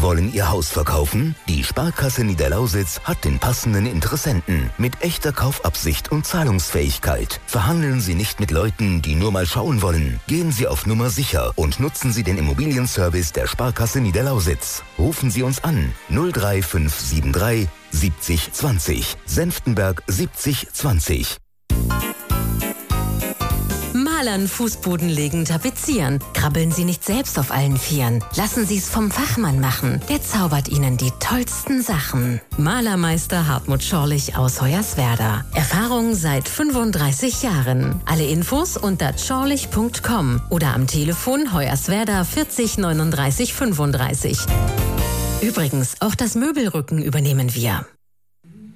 Wollen Ihr Haus verkaufen? Die Sparkasse Niederlausitz hat den passenden Interessenten mit echter Kaufabsicht und Zahlungsfähigkeit. Verhandeln Sie nicht mit Leuten, die nur mal schauen wollen. Gehen Sie auf Nummer sicher und nutzen Sie den Immobilienservice der Sparkasse Niederlausitz. Rufen Sie uns an 03573 70 20, Senftenberg 70 20. Malern, Fußboden legen, tapezieren. Krabbeln Sie nicht selbst auf allen Vieren. Lassen Sie es vom Fachmann machen. Der zaubert Ihnen die tollsten Sachen. Malermeister Hartmut Schorlich aus Hoyerswerda. Erfahrung seit 35 Jahren. Alle Infos unter schorlich.com oder am Telefon Hoyerswerda 40 39 35. Übrigens, auch das Möbelrücken übernehmen wir.